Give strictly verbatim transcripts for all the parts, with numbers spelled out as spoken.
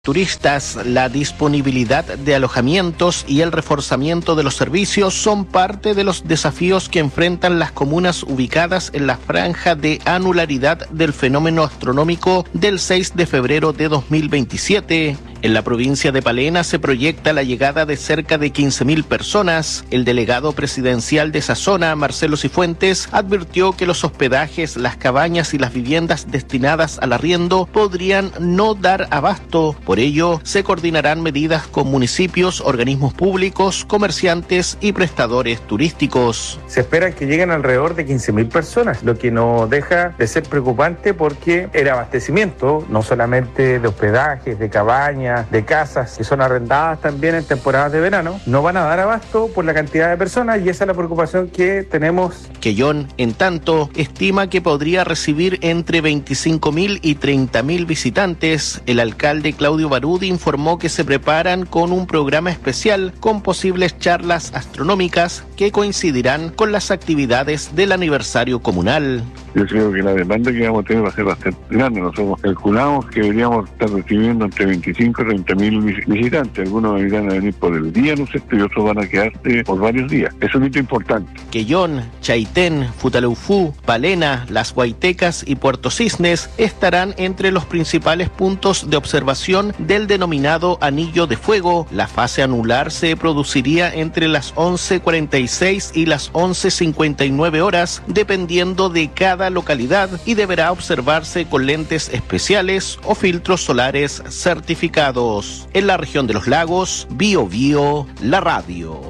turistas, la disponibilidad de alojamientos y el reforzamiento de los servicios son parte de los desafíos que enfrentan las comunas ubicadas en la franja de anularidad del fenómeno astronómico del seis de febrero de dos mil veintisiete. En la provincia de Palena se proyecta la llegada de cerca de quince mil personas. El delegado presidencial de esa zona, Marcelo Cifuentes, advirtió que los hospedajes, las cabañas y las viviendas destinadas al arriendo podrían no dar abasto. Por ello, se coordinarán medidas con municipios, organismos públicos, comerciantes y prestadores turísticos. Se espera que lleguen alrededor de quince mil personas, lo que no deja de ser preocupante porque el abastecimiento, no solamente de hospedajes, de cabañas, de casas que son arrendadas también en temporadas de verano, no van a dar abasto por la cantidad de personas y esa es la preocupación que tenemos. Quellón, en tanto, estima que podría recibir entre veinticinco mil y treinta mil visitantes. El alcalde Claudio Barudi informó que se preparan con un programa especial con posibles charlas astronómicas que coincidirán con las actividades del aniversario comunal. Yo creo que la demanda que vamos a tener va a ser bastante grande. Nosotros calculamos que deberíamos estar recibiendo entre veinticinco y treinta mil visitantes. Algunos irán a venir por el día, no sé, y otros van a quedarse por varios días. Eso es un hito importante. Quellón, Chaitén, Futaleufú, Palena, Las Guaitecas y Puerto Cisnes estarán entre los principales puntos de observación del denominado Anillo de Fuego. La fase anular se produciría entre las once cuarenta y seis y las once cincuenta y nueve horas, dependiendo de cada localidad, y deberá observarse con lentes especiales o filtros solares certificados. En la región de los lagos, Bio Bio, la radio.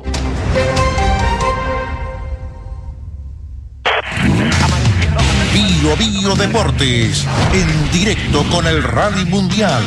Bio Bio Deportes, en directo con el Rally Mundial.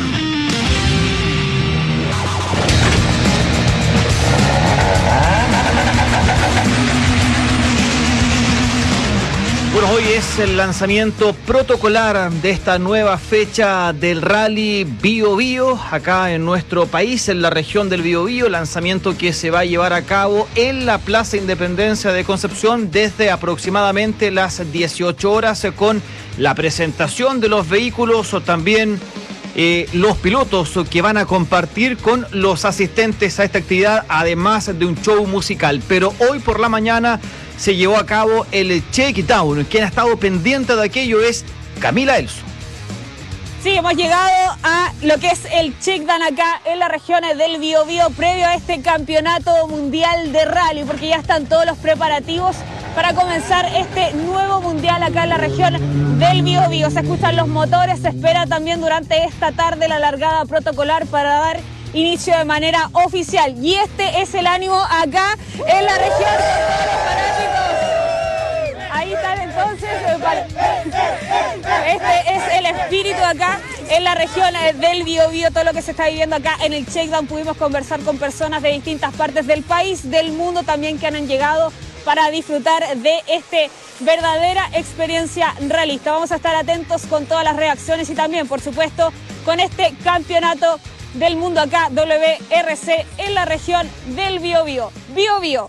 Bueno, hoy es el lanzamiento protocolar de esta nueva fecha del Rally Bio Bio, acá en nuestro país, en la región del Bio Bio, lanzamiento que se va a llevar a cabo en la Plaza Independencia de Concepción desde aproximadamente las dieciocho horas, con la presentación de los vehículos o también eh, los pilotos que van a compartir con los asistentes a esta actividad, además de un show musical. Pero hoy por la mañana se llevó a cabo el check-down. Quien ha estado pendiente de aquello es Camila Elso. Sí, hemos llegado a lo que es el check-down acá en la región del Bio Bio previo a este campeonato mundial de rally, porque ya están todos los preparativos para comenzar este nuevo mundial acá en la región del Bio Bio. Se escuchan los motores, se espera también durante esta tarde la largada protocolar para dar inicio de manera oficial. Y este es el ánimo acá en la región de todos los fanáticos. Ahí están entonces. Este es el espíritu acá en la región del Bio Bio, todo lo que se está viviendo acá en el check-down. Pudimos conversar con personas de distintas partes del país, del mundo también, que han llegado para disfrutar de esta verdadera experiencia realista. Vamos a estar atentos con todas las reacciones y también, por supuesto, con este campeonato del mundo acá, W R C, en la región del Bio Bio. Bio Bio.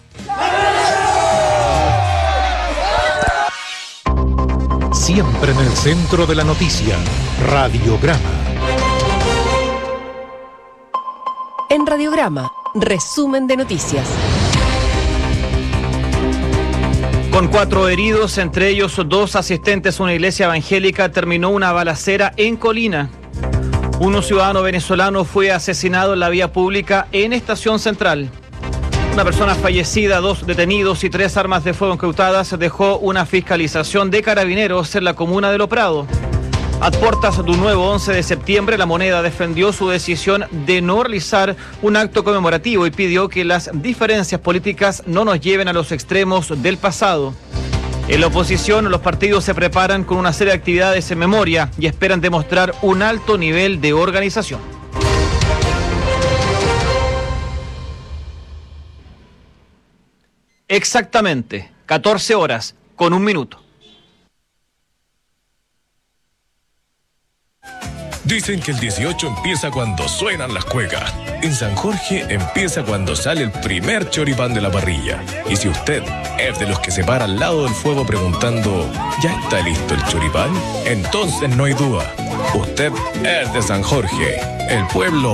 Siempre en el centro de la noticia, Radiograma. En Radiograma, resumen de noticias. Con cuatro heridos, entre ellos dos asistentes a una iglesia evangélica, terminó una balacera en Colina. Un ciudadano venezolano fue asesinado en la vía pública en Estación Central. Una persona fallecida, dos detenidos y tres armas de fuego incautadas dejó una fiscalización de carabineros en la comuna de Loprado. A puertas de un nuevo once de septiembre, La Moneda defendió su decisión de no realizar un acto conmemorativo y pidió que las diferencias políticas no nos lleven a los extremos del pasado. En la oposición, los partidos se preparan con una serie de actividades en memoria y esperan demostrar un alto nivel de organización. Exactamente, catorce horas con un minuto. Dicen que el dieciocho empieza cuando suenan las cuecas. En San Jorge empieza cuando sale el primer choripán de la parrilla. Y si usted es de los que se para al lado del fuego preguntando ¿ya está listo el choripán? Entonces no hay duda. Usted es de San Jorge, el pueblo